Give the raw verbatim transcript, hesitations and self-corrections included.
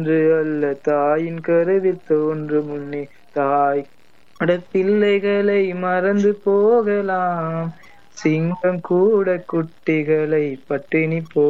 என்று அல்ல தாயின் கருவில் தோன்றும் முன்னே தாய் அட பிள்ளைகளை மறந்து போகலாம், சிங்கம் கூட குட்டிகளை பட்டினி போ